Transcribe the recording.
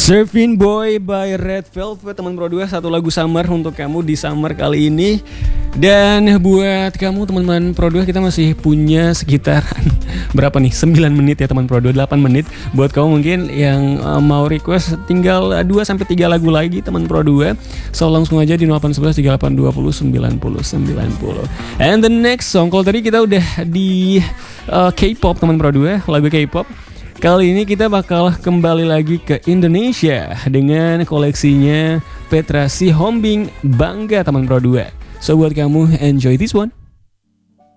Surfing Boy by Red Velvet, teman Pro 2, satu lagu summer untuk kamu di summer kali ini. Dan buat kamu teman-teman Pro 2, kita masih punya sekitar berapa nih? 9 menit ya teman Pro 2, 8 menit. Buat kamu mungkin yang mau request, tinggal 2-3 lagu lagi teman Pro 2. So langsung aja di 0811 3820 90 90. And the next song, kalau tadi kita udah di K-pop teman Pro 2, lagu K-pop. Kali ini kita bakal kembali lagi ke Indonesia dengan koleksinya Petra Sihombing, Bangga teman Pro 2. So buat kamu, enjoy this one.